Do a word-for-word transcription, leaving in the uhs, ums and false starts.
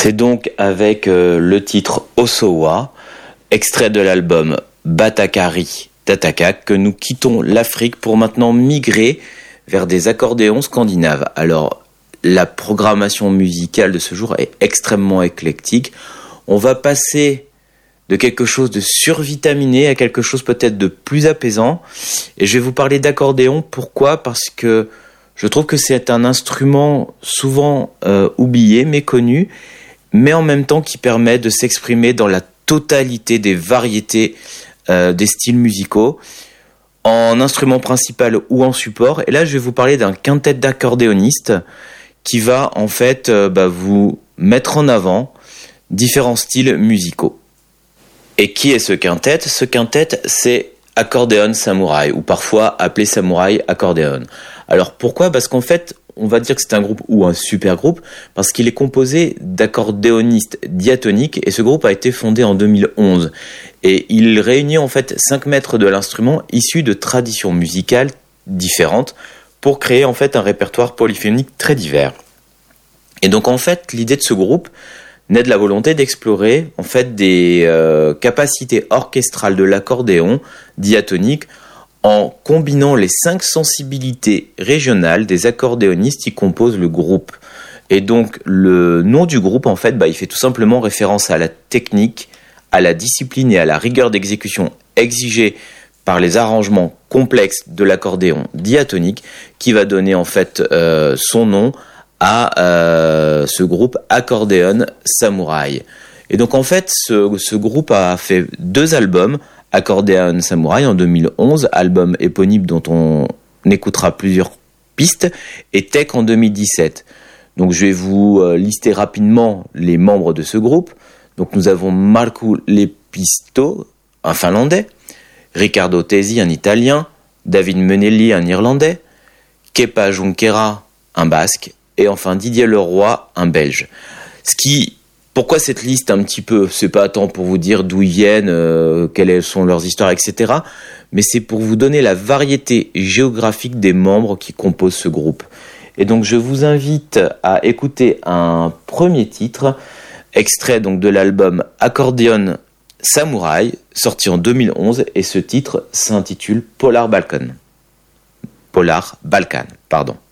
C'est donc avec euh, le titre Osowa, extrait de l'album Batakari d'Atakak, que nous quittons l'Afrique pour maintenant migrer vers des accordéons scandinaves. Alors, la programmation musicale de ce jour est extrêmement éclectique. On va passer de quelque chose de survitaminé à quelque chose peut-être de plus apaisant. Et je vais vous parler d'accordéon. Pourquoi ? Parce que je trouve que c'est un instrument souvent euh, oublié, méconnu, mais en même temps qui permet de s'exprimer dans la totalité des variétés euh, des styles musicaux, en instrument principal ou en support. Et là, je vais vous parler d'un quintet d'accordéonistes qui va en fait euh, bah, vous mettre en avant différents styles musicaux. Et qui est ce quintet ? Ce quintet, c'est Accordeon Samurai, ou parfois appelé Samurai Accordeon. Alors pourquoi ? Parce qu'en fait, on va dire que c'est un groupe ou un super groupe, parce qu'il est composé d'accordéonistes diatoniques, et ce groupe a été fondé en deux mille onze. Et il réunit en fait cinq maîtres de l'instrument issus de traditions musicales différentes, pour créer en fait un répertoire polyphonique très divers. Et donc en fait, l'idée de ce groupe naît de la volonté d'explorer en fait des euh, capacités orchestrales de l'accordéon diatonique en combinant les cinq sensibilités régionales des accordéonistes qui composent le groupe. Et donc le nom du groupe en fait, bah, il fait tout simplement référence à la technique, à la discipline et à la rigueur d'exécution exigée par les arrangements complexes de l'accordéon diatonique, qui va donner en fait euh, son nom à euh, ce groupe Accordeon Samurai. Et donc en fait, ce, ce groupe a fait deux albums, Accordeon Samurai en deux mille onze, album éponyme dont on écoutera plusieurs pistes, et Tech en deux mille dix-sept. Donc je vais vous euh, lister rapidement les membres de ce groupe. Donc nous avons Markku Lepisto, un Finlandais, Riccardo Tesi, un Italien, David Menelli, un Irlandais, Kepa Junquera, un Basque, et enfin Didier Leroy, un Belge. Ce qui, pourquoi cette liste un petit peu, c'est pas tant pour vous dire d'où ils viennent, euh, quelles sont leurs histoires, et cetera, mais c'est pour vous donner la variété géographique des membres qui composent ce groupe. Et donc je vous invite à écouter un premier titre, extrait donc de l'album Accordeon Samurai, sorti en deux mille onze, et ce titre s'intitule Polar Balkan. Polar Balkan, pardon.